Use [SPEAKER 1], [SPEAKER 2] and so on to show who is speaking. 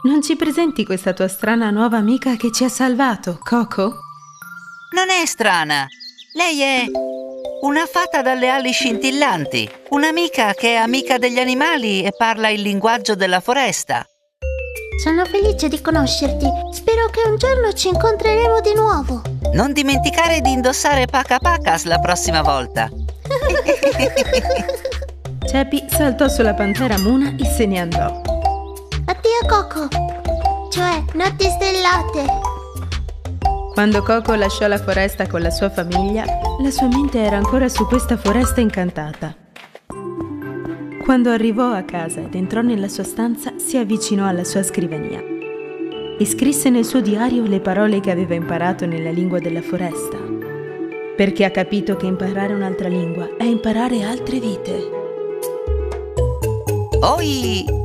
[SPEAKER 1] Non ci presenti questa tua strana nuova amica che ci ha salvato, Coco?
[SPEAKER 2] Non è strana. Lei è una fata dalle ali scintillanti. Un'amica che è amica degli animali e parla il linguaggio della foresta.
[SPEAKER 3] Sono felice di conoscerti. Spero che un giorno ci incontreremo di nuovo.
[SPEAKER 2] Non dimenticare di indossare Paca Pacas la prossima volta.
[SPEAKER 1] Cepi saltò sulla pantera Muna e se ne andò.
[SPEAKER 3] Addio Coco, cioè notti stellate.
[SPEAKER 1] Quando Coco lasciò la foresta con la sua famiglia, la sua mente era ancora su questa foresta incantata. Quando arrivò a casa ed entrò nella sua stanza, si avvicinò alla sua scrivania e scrisse nel suo diario le parole che aveva imparato nella lingua della foresta, perché ha capito che imparare un'altra lingua è imparare altre vite.
[SPEAKER 2] Oi!